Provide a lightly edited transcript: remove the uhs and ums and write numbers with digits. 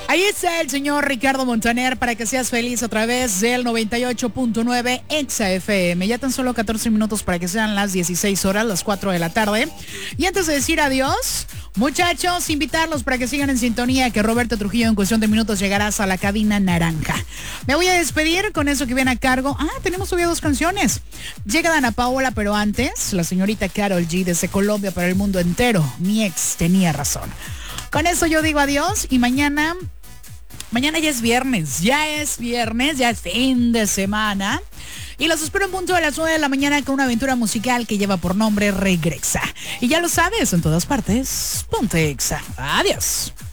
Ahí está el señor Ricardo Montaner para que seas feliz a través del 98.9 Exa FM. Ya tan solo 14 minutos para que sean las 16 horas, las 4 de la tarde. Y antes de decir adiós, muchachos, invitarlos para que sigan en sintonía, que Roberto Trujillo en cuestión de minutos llegarás a la cabina naranja. Me voy a despedir con eso que viene a cargo. Tenemos todavía 2 canciones. Llega Dana Paola, pero antes, la señorita Karol G desde Colombia para el mundo entero. Mi ex tenía razón. Con eso yo digo adiós y mañana ya es viernes, ya es fin de semana. Y los espero en punto de las 9 de la mañana con una aventura musical que lleva por nombre Regresa. Y ya lo sabes, en todas partes, ponte Exa. Adiós.